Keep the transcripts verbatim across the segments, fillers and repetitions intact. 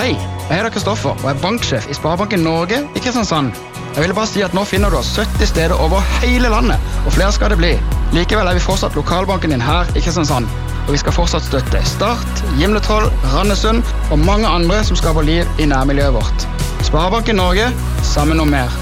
Hei, jeg heter Kristoffer og er banksjef i Sparebanken Norge i Kristiansand. Jeg ville bare si at nå finner du oss sytti steder over hele landet, og flere skal det bli. Likevel er vi fortsatt lokalbanken din her i Kristiansand, og vi skal fortsatt støtte Start, Gimletroll, Randesund og mange andre som skaper liv i nærmiljøet vårt. Sparebanken Norge, sammen om mer.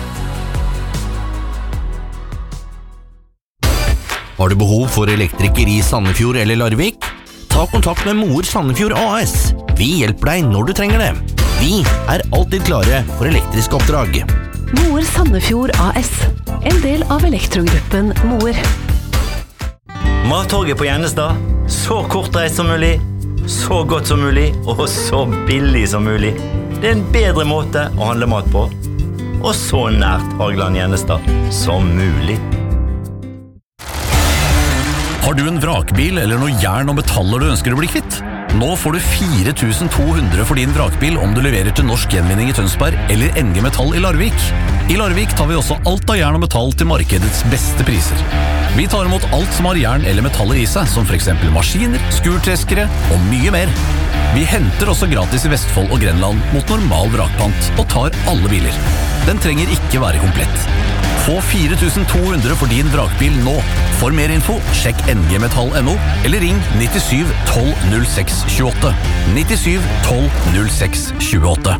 Har du behov for elektriker i Sandefjord eller Larvik? Ta kontakt med Moer Sandefjord A S. Vi hjelper deg når du trenger det. Vi er alltid klare for elektriske oppdrag. Moer Sandefjord A S. En del av elektrogruppen Moer. Mattorget på Gjennestad. Så kort reis som mulig, så godt som mulig og så billig som mulig. Det er en bedre måte å handle mat på. Og så nært Hageland Gjennestad som mulig. Har du en vrakbil eller noe jern og metaller du ønsker å bli kvitt? Nå får du fire tusen to hundre for din vrakbil om du leverer til Norsk Gjenvinning i Tønsberg eller N G Metall i Larvik. I Larvik tar vi også alt av jern og metall til markedets beste priser. Vi tar imot alt som har jern eller metaller i seg, som for eksempel maskiner, skurtreskere og mye mer. Vi henter også gratis i Vestfold og Grenland mot normal vrakpant og tar alle biler. Den trenger ikke være komplett. Få fire tusen to hundre for din vrakbil nå. For mer info, sjekk n g metall punktum n o eller ring nittisju tolv null seks tjueåtte. nittisju tolv null seks tjueåtte.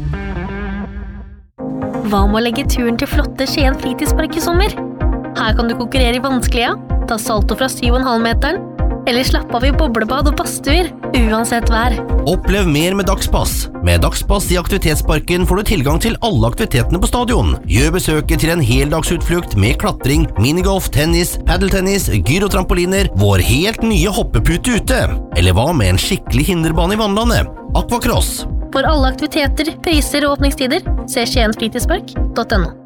Hva med å legge turen til flotte Skien fritidspark i sommer? Her kan du konkurrere i vanskelige, ta salto fra syv komma fem meteren, eller slappe av i boblebad og badstuer, uansett vær. Opplev mer med Dagspass. Med Dagspass i aktivitetsparken får du tilgang til alle aktivitetene på stadion. Gjør besøket til en heldagsutflukt med klatring, minigolf, tennis, paddeltennis, gyrotrampoliner, vår helt nye hoppepute ute. Eller hva med en skikkelig hinderbane i vannlandet? Aquacross. For alle aktiviteter, priser og åpningstider, se skien fritidspark punktum n o.